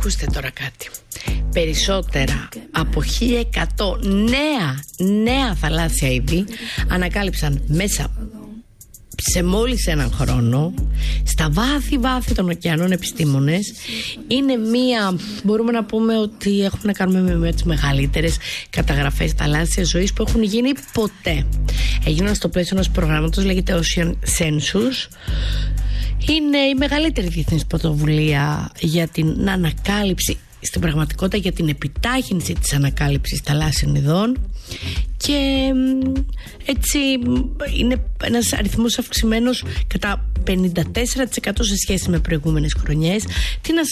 Ακούστε τώρα κάτι. Περισσότερα από 1.100 νέα θαλάσσια είδη ανακάλυψαν μέσα σε μόλις έναν χρόνο στα βάθη των ωκεανών επιστήμονες. Είναι μπορούμε να πούμε ότι έχουμε να κάνουμε με τις μεγαλύτερες καταγραφές θαλάσσιας ζωής που έχουν γίνει ποτέ. Έγιναν στο πλαίσιο ενός προγράμματος, λέγεται Ocean Census. Είναι η μεγαλύτερη διεθνής πρωτοβουλία για την ανακάλυψη, στην πραγματικότητα για την επιτάχυνση της ανακάλυψης θαλάσσιων ειδών, και έτσι είναι ένας αριθμός αυξημένος κατά 54% σε σχέση με προηγούμενες χρονιές. Τι να